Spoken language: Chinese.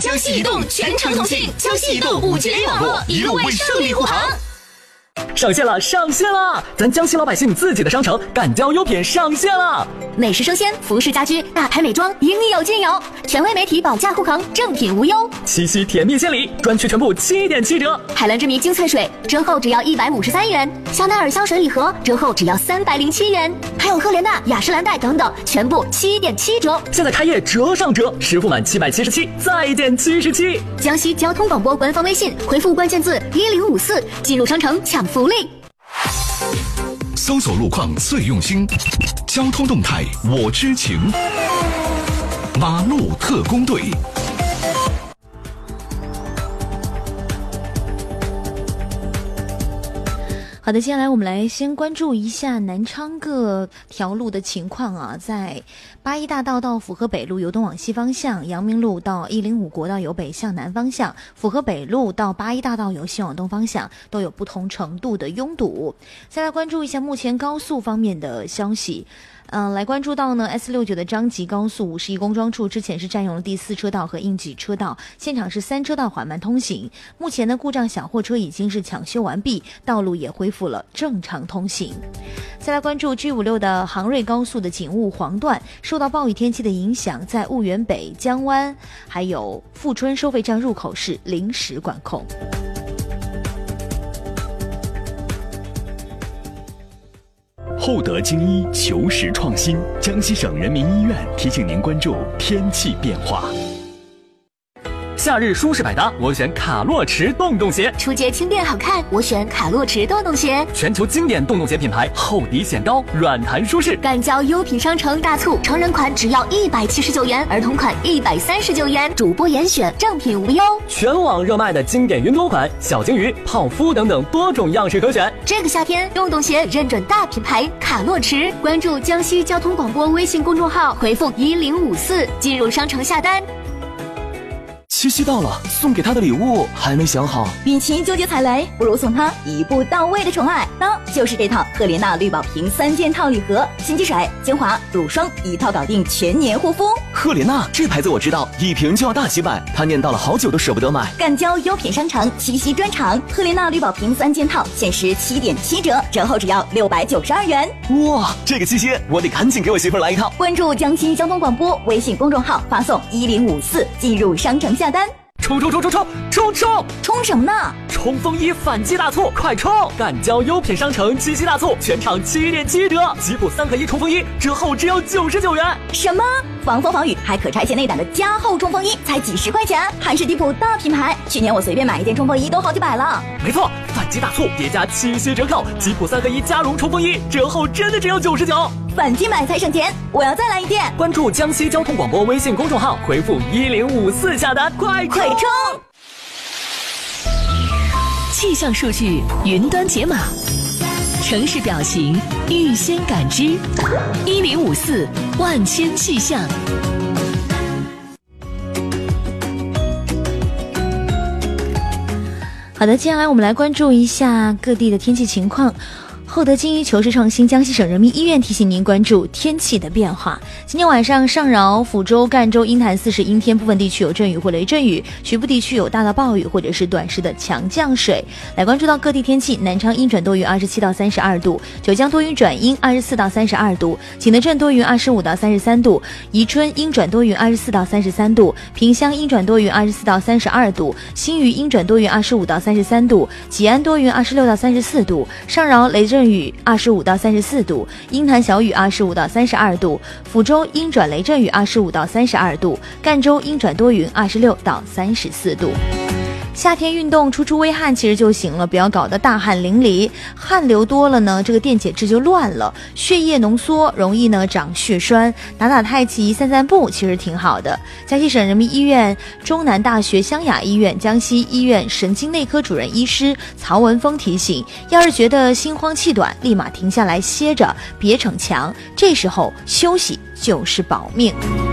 江西移动全程通信，江西移动5G 网络一路为胜利护航。 上线了，上线了！咱江西老百姓自己的商城敢交优品上线了， 美食生鲜、服饰家居、大牌美妆，应有尽有。权威媒体保价护航，正品无忧。 七夕甜蜜献礼，专区全部7.7折。 海蓝之谜精粹水折后只要153元，香奈儿香水礼盒折后只要307元，还有赫莲娜、雅诗兰黛等等，全部7.7折。 现在开业折上折，实付满777再减77。 江西交通广播官方微信回复关键字1054，进入商城抢福利。 搜索路况最用心，交通动态我知情。马路特工队。 好的，接下来我们来先关注一下南昌各条路的情况啊。在八一大道到府河北路由东往西方向，阳明路到105国道由北向南方向，府河北路到八一大道由西往东方向都有不同程度的拥堵。再来关注一下目前高速方面的消息。来关注到呢 S69 的张集高速51公庄处之前是占用了第4车道和应急车道，现场是3车道缓慢通行。目前的故障小货车已经是抢修完毕，道路也恢复了正常通行。再来关注 G56 的杭瑞高速的景务黄段，受到暴雨天气的影响，在婺源北、江湾还有富春收费站入口是临时管控。 厚德精医求实创新，江西省人民医院提醒您关注天气变化。 夏日舒适百搭，我选卡洛驰洞洞鞋； 出街轻便好看，我选卡洛驰洞洞鞋。 全球经典洞洞鞋品牌，厚底显高，软弹舒适。 敢交优品商城大促，成人款只要179元，儿童款139元，主播严选，正品无忧。 全网热卖的经典云朵款，小鲸鱼、泡芙等等多种样式可选。 这个夏天，洞洞鞋认准大品牌卡洛驰，关注江西交通广播微信公众号，回复1054进入商城下单。 七夕到了，送给他的礼物还没想好。 与其纠结踩雷，不如送他一步到位的宠爱，那就是这套赫莲娜绿宝瓶3件套礼盒，洗肌水、精华、乳霜一套搞定全年护肤。 赫莲娜这牌子我知道，一瓶就要大几百，他念叨了好久都舍不得买。 敢交优品商城七夕专场，赫莲娜绿宝瓶3件套限时7.7折，折后只要692元。 哇，这个七夕我得赶紧给我媳妇来一套。 关注江西交通广播微信公众号，发送1054进入商城下单。 冲！ 冲什么呢？ 冲锋衣反击大促，快冲！敢交优品商城七夕大促，全场7.7折，吉普3合1冲锋衣折后只要99元。 什么？防风防雨还可拆卸内胆的加厚冲锋衣才几十块钱，还是迪普大品牌。去年我随便买一件冲锋衣都好几百了。 没错，反击大促叠加七夕折扣，吉普3合1加绒冲锋衣折后真的只有99。 反击买才省钱，我要再来一件。 关注江西交通广播微信公众号，回复1054下单，快冲！ 气象数据云端解码，城市表情预先感知，1054万千气象。 好的，接下来我们来关注一下各地的天气情况。厚德精医求实创新江西省人民医院提醒您关注天气的变化。今天晚上上饶、抚州、赣州、鹰潭4市阴天，部分地区有阵雨或雷阵雨，局部地区有大到暴雨或者是短时的强降水。来关注到各地天气，南昌阴转多云27到32度，九江多云转阴24到32度，景德镇多云25到33度，宜春阴转多云24到33度，萍乡阴转多云24到32度，新余阴转多云25到33度，济安多云26到34度，上饶雷阵雨25到34度，鹰潭小雨25到32度，抚州阴转雷阵雨25到32度，赣州阴转多云26到34度。夏天运动出微汗其实就行了，不要搞得大汗淋漓，汗流多了呢，这个电解质就乱了，血液浓缩，容易呢长血栓，打太极散步其实挺好的。江西省人民医院、中南大学湘雅医院、江西医院神经内科主任医师曹文峰提醒，要是觉得心慌气短，立马停下来歇着，别逞强，这时候休息就是保命。